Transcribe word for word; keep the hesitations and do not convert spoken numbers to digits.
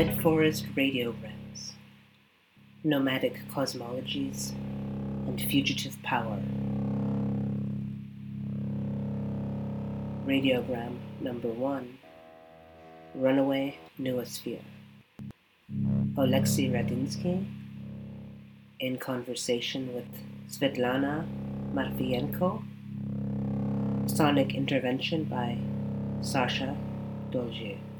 Mid-forest radiograms, nomadic cosmologies, and fugitive power. Radiogram number one, Runaway Noosphere. Oleksiy Radinsky, in conversation with Svetlana Matvienko. Sonic intervention by Sasha Dolgier.